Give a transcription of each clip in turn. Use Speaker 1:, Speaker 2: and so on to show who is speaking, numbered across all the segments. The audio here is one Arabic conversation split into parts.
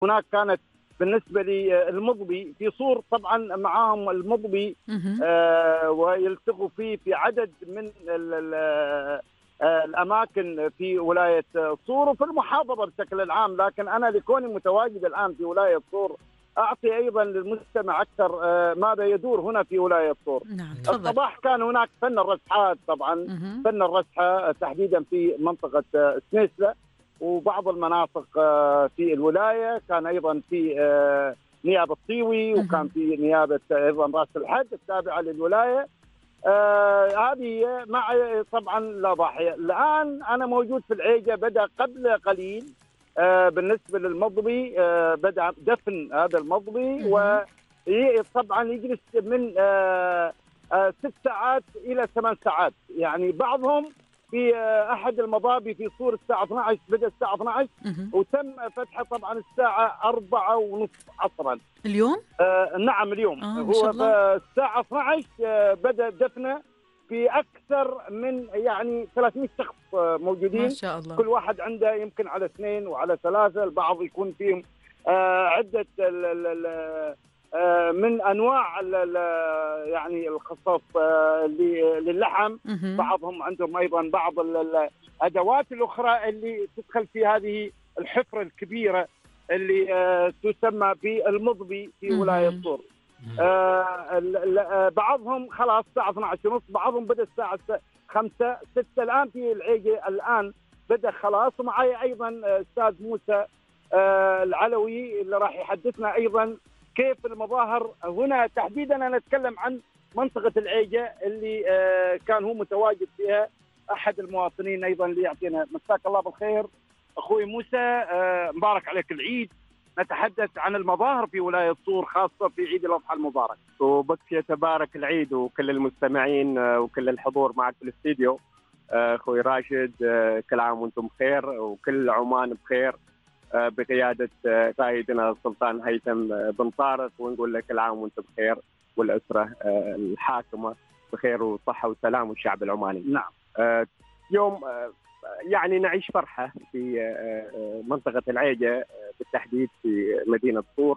Speaker 1: هناك كانت بالنسبه للمضبي في صور طبعا معاهم المضبي ويلتقوا فيه في عدد من الاماكن في ولايه صور وفي المحافظه بشكل عام، لكن انا لكوني متواجد الان في ولايه صور اعطي ايضا للمستمع اكثر ماذا يدور هنا في ولايه صور.
Speaker 2: نعم
Speaker 1: الصباح كان هناك فن الرسحات طبعا، فن الرسحه تحديدا في منطقه سنيسله وبعض المناطق في الولايه، كان ايضا في نيابه طيوي وكان في نيابه ايضا راس الحد التابعه للولايه. هذه مع طبعا لا ضاحيه. الان انا موجود في العيجه، بدا قبل قليل بالنسبه للمضبي بدا دفن هذا المضبي، وطبعا يجلس من 6 ساعات الى 8 ساعات. يعني بعضهم في احد المضابي في صور الساعه 12 بدا الساعه 12 وتم فتحه طبعا الساعه 4:30 عصرا
Speaker 2: اليوم.
Speaker 1: نعم اليوم. هو الساعه 12 بدا دفنه في اكثر من يعني 300 شخص موجودين،
Speaker 2: ما شاء الله.
Speaker 1: كل واحد عنده يمكن على 2 وعلى 3، البعض يكون فيهم عده من انواع يعني الخصف للحم. بعضهم عندهم ايضا بعض الادوات الاخرى اللي تدخل في هذه الحفره الكبيره اللي تسمى بالمضبي في ولايه صور. بعضهم خلاص الساعه 12:30، بعضهم بدا الساعه 5 6. الان في العيجه الان بدا خلاص، ومعي ايضا استاذ موسى العلوي اللي راح يحدثنا ايضا كيف المظاهر هنا تحديدا. انا اتكلم عن منطقه العيجه اللي كان هو متواجد فيها احد المواطنين ايضا اللي يعطينا. مساك الله بالخير اخوي موسى، مبارك عليك العيد. نتحدث عن المظاهر في ولايه صور خاصه في عيد الاضحى المبارك.
Speaker 3: وبك يتبارك العيد وكل المستمعين وكل الحضور معك في الاستديو. اخوي راشد، كل عام وانتم بخير وكل عمان بخير بقياده قائدنا السلطان هيثم بن طارق، ونقول لك كل عام وانتم بخير والاسره الحاكمه بخير وصحه وسلام والشعب العماني.
Speaker 1: نعم.
Speaker 3: يوم يعني نعيش فرحه في منطقه العيجه بالتحديد في مدينه صور.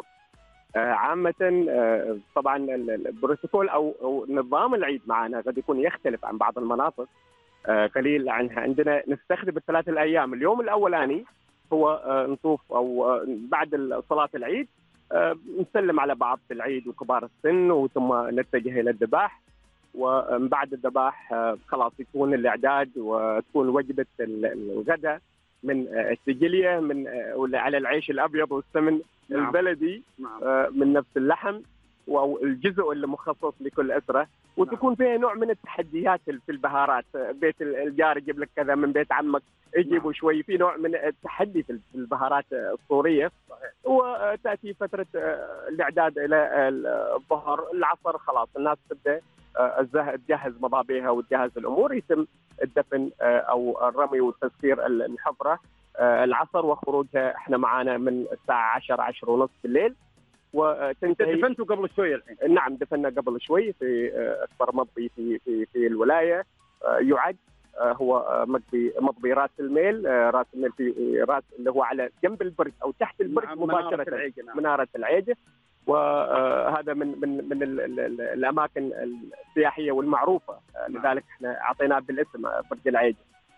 Speaker 3: عامه طبعا البروتوكول او نظام العيد معنا قد يكون يختلف عن بعض المناطق قليل عنها. عندنا نستخدم ال3 الايام. اليوم الاولاني هو نطوف او بعد صلاه العيد نسلم على بعض في العيد وكبار السن، وثم نتجه الى الذباح. ومن بعد الذباح خلاص يكون الاعداد وتكون وجبه الغداء من السجليه من على العيش الابيض والسمن البلدي من نفس اللحم والجزء اللي مخصص لكل اسره، وتكون فيها نوع من التحديات في البهارات. بيت الجار يجيب لك كذا، من بيت عمك يجيبوا شوي، في نوع من التحدي في البهارات الصوريه. وتاتي فتره الاعداد الى الظهر العصر، خلاص الناس تبدا تجهز مضابيها وتجهز الامور، يتم الدفن او الرمي وتسكير الحفره العصر، وخروجها احنا معانا من الساعه 10 ونص بالليل. وتنتهي.
Speaker 1: دفنتوا قبل شوي الحين؟
Speaker 3: نعم دفنا قبل شوي في اكبر مضبي في الولايه. يعد هو مضبي راس الميل. راس الميل في راس اللي هو على جنب البرج او تحت البرج مباشره، مناره العيجه. وهذا من الاماكن السياحيه والمعروفه، لذلك احنا اعطيناه بالاسم برج العيجه.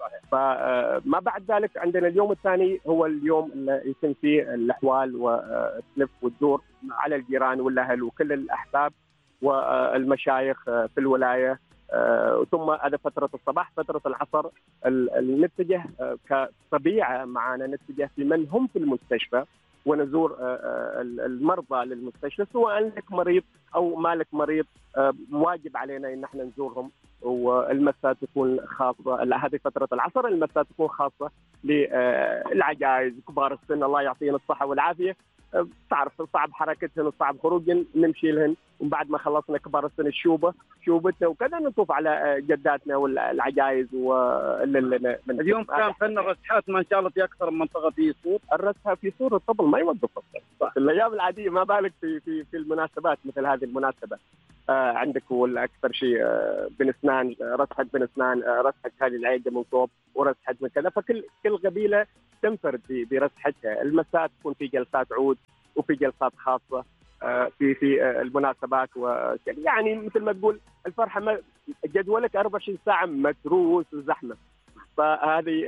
Speaker 3: فما بعد ذلك عندنا اليوم الثاني هو اليوم اللي يتم فيه الاحوال والتلف والدور على الجيران والاهل وكل الاحباب والمشايخ في الولايه. ثم هذا فتره الصباح. فتره العصر نتجه كطبيعه معنا، نتجه في من هم في المستشفى ونزور المرضى للمستشفى، سواء لك مريض او ما لك مريض واجب علينا ان احنا نزورهم. والمساء تكون خاصه، هذه فتره العصر المساء تكون خاصه للعجائز كبار السن، الله يعطيهم الصحه والعافيه. تعرف صعب حركتهن وصعب خروجهن، نمشي لهن. وبعد ما خلصنا كبار السن شوبتنا وكذا نطوف على جداتنا والعجائز.
Speaker 1: اليوم كان فن الرسحات ما شاء الله في اكثر من منطقه في صور.
Speaker 3: الرسحه في صور الطبل ما يوقف في الايام العاديه، ما بالك في المناسبات مثل هذه المناسبه. عندك هو الاكثر شيء بن سنان، رسحه بن سنان، رسحه هذه العيده من صوب، ورسحه من كذا. فكل قبيله تنفرد برسحتها. المساء تكون في جلسات عود وفي جلسات خاصه في المناسبات، يعني مثل ما تقول الفرحه جدولك 24 ساعه متروس وزحمه. فهذه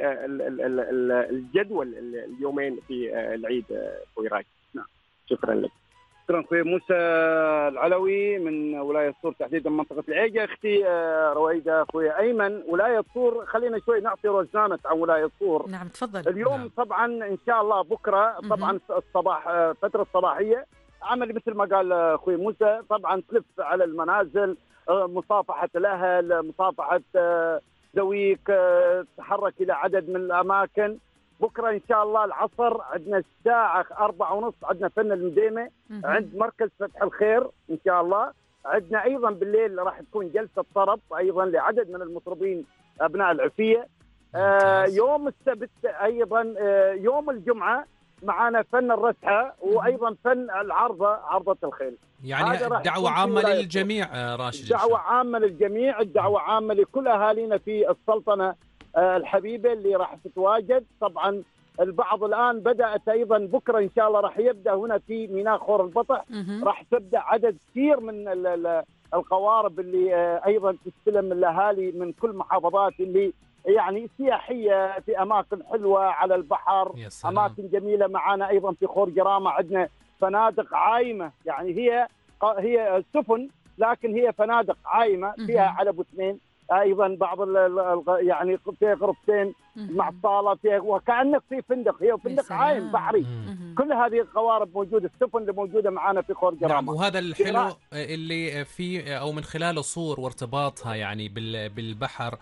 Speaker 3: الجدول اليومين في العيد اخوي راشد.
Speaker 1: نعم.
Speaker 3: شكرا لك.
Speaker 1: شكرا اخوي موسى العلوي من ولايه طور تحديدا منطقه العيجه. اختي رويده، اخوي ايمن ولايه طور. خلينا شوي نعطي روزنامه عن ولايه طور.
Speaker 2: نعم تفضل.
Speaker 1: اليوم
Speaker 4: نعم.
Speaker 1: طبعا ان شاء الله بكره طبعا الصباح فتره صباحيه عمل مثل ما قال اخوي موسى، طبعا تلف على المنازل، مصافحه الاهل، مصافحه ذويك، تحرك الى عدد من الاماكن. بكره ان شاء الله العصر عندنا الساعه 4:30 عندنا فن المديمه عند مركز فتح الخير ان شاء الله. عندنا ايضا بالليل راح تكون جلسه طرب ايضا لعدد من المطربين ابناء العفيه. يوم السبت ايضا يوم الجمعه معنا فن الرسحه وايضا فن عرضه الخيل.
Speaker 4: يعني دعوه عامه للجميع راشد.
Speaker 1: دعوه عامه للجميع، الدعوه عامه لكل اهالينا في السلطنه الحبيبه اللي راح تتواجد. طبعا البعض الان بدات ايضا بكره ان شاء الله راح يبدا هنا في ميناء خور البطح، راح تبدا عدد كثير من القوارب اللي ايضا تستلم الاهالي من كل محافظات اللي يعني سياحيه في اماكن حلوه على البحر، اماكن جميله. معانا ايضا في خور جرامه عندنا فنادق عايمه، يعني هي سفن لكن هي فنادق عايمه فيها علب اثنين، ايضا بعض يعني فيها غرفتين مع الصاله فيها، وكانك في فندق، هي فندق عايم بحري. كل هذه القوارب موجوده، السفن اللي موجوده معانا في خور جرامه.
Speaker 4: نعم. وهذا الحلو اللي في او من خلاله صور وارتباطها يعني بالبحر،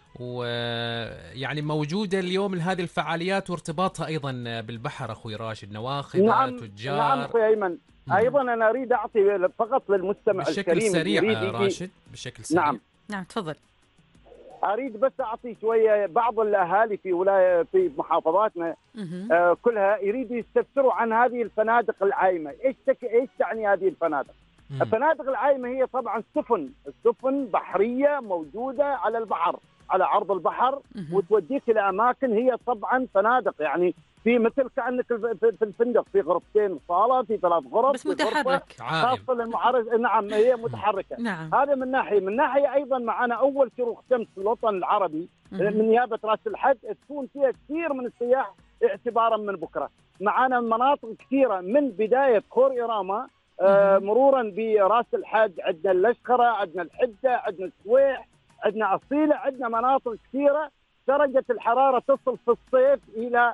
Speaker 4: ويعني موجودة اليوم هذه الفعاليات وارتباطها أيضا بالبحر أخوي راشد، نواخذ تجار.
Speaker 1: نعم أخوي أيمن. أيضا أنا أريد أعطي فقط للمستمع
Speaker 4: بشكل
Speaker 1: الكريم
Speaker 4: سريع راشد، بشكل سريع.
Speaker 1: نعم
Speaker 2: تفضل.
Speaker 1: أريد بس أعطي شوية بعض الأهالي في محافظاتنا كلها يريدوا يستفسروا عن هذه الفنادق العايمة. إيش تعني هذه الفنادق؟ الفنادق العايمة هي طبعا سفن بحرية موجودة على البحر، على عرض البحر، وتوديك الى اماكن. هي طبعا فنادق يعني في مثل كانك في الفندق، في غرفتين صاله، في 3 غرف
Speaker 2: بس متحرك
Speaker 1: خاصه للمعارض. نعم هي متحركه.
Speaker 2: نعم.
Speaker 1: هذا من ناحيه ايضا معنا اول شروق شمس في الوطن العربي من نيابه راس الحد، تكون فيها كثير من السياح اعتبارا من بكره. معنا مناطق كثيره من بدايه خور إراما مرورا براس الحد، عندنا اللشخره، عندنا الحده، عندنا السويح، عندنا أصيلة، عندنا مناطق كثيرة درجة الحرارة تصل في الصيف إلى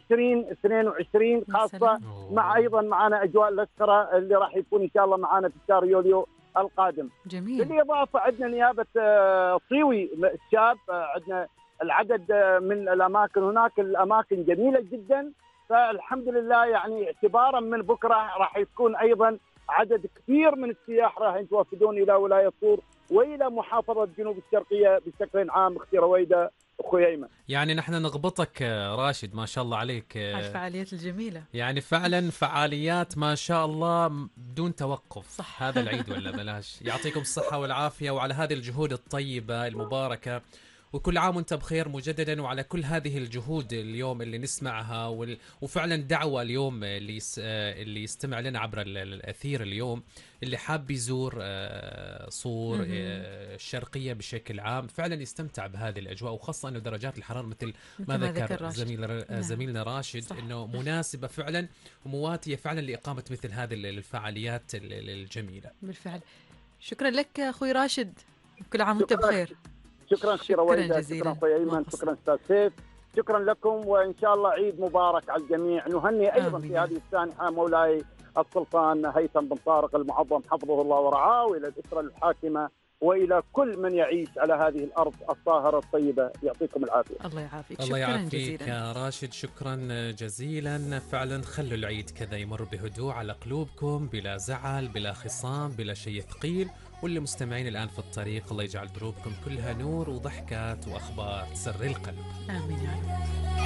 Speaker 1: 20-22 خاصة. مع أيضا معنا أجواء الأسخرة اللي راح يكون إن شاء الله معنا في شهر يوليو القادم.
Speaker 2: جميل.
Speaker 1: بالإضافة عندنا نيابة طيوي الشاب، عندنا العدد من الأماكن هناك، الأماكن جميلة جدا. فالحمد لله يعني اعتبارا من بكرة راح يكون أيضا عدد كثير من السياح راح يتوافدون إلى ولاية طور والى محافظه جنوب الشرقيه بشكل عام. اختي رويده، اخوي ايمن،
Speaker 4: يعني نحن نغبطك راشد، ما شاء الله عليك
Speaker 2: على الفعاليات الجميله،
Speaker 4: يعني فعلا فعاليات ما شاء الله بدون توقف.
Speaker 2: صح.
Speaker 4: هذا العيد ولا بلاش. يعطيكم الصحه والعافيه وعلى هذه الجهود الطيبه المباركه، وكل عام وانت بخير مجددا، وعلى كل هذه الجهود اليوم اللي نسمعها وفعلا دعوة اليوم اللي يستمع لنا عبر الأثير اليوم، اللي حاب يزور صور الشرقية بشكل عام فعلا يستمتع بهذه الأجواء، وخاصة أنه درجات الحرارة مثل ما ذكر زميلنا راشد صح. أنه مناسبة فعلا ومواتية فعلا لإقامة مثل هذه الفعاليات الجميلة.
Speaker 2: بالفعل. شكرا لك أخوي راشد، كل عام وانت بخير.
Speaker 1: شكرا اخي رويده، شكرا اخوي ايمن، شكرا استاذ سيف، شكرا لكم، وان شاء الله عيد مبارك على الجميع. نهني ايضا في هذه السانحه مولاي السلطان هيثم بن طارق المعظم حفظه الله ورعاه، والى الاسره الحاكمه والى كل من يعيش على هذه الارض الطاهره الطيبه. يعطيكم العافيه.
Speaker 2: الله يعافيك.
Speaker 4: الله يعافيك يا راشد، شكرا جزيلا. فعلا خلوا العيد كذا يمر بهدوء على قلوبكم، بلا زعل، بلا خصام، بلا شيء ثقيل. واللي مستمعين الآن في الطريق الله يجعل دروبكم كلها نور وضحكات وأخبار تسر القلب.
Speaker 2: آمين يا رب.